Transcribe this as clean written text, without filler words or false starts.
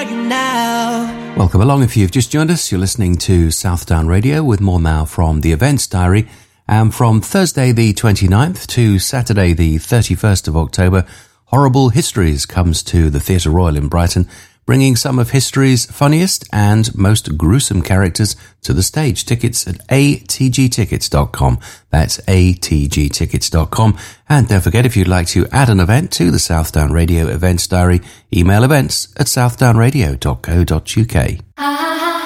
you now. Welcome along. If you've just joined us, you're listening to Southdown Radio with more now from the Events Diary. And from Thursday the 29th to Saturday the 31st of October, Horrible Histories comes to the Theatre Royal in Brighton, bringing some of history's funniest and most gruesome characters to the stage. Tickets at atgtickets.com. That's atgtickets.com. And don't forget, if you'd like to add an event to the Southdown Radio Events Diary, email events@southdownradio.co.uk.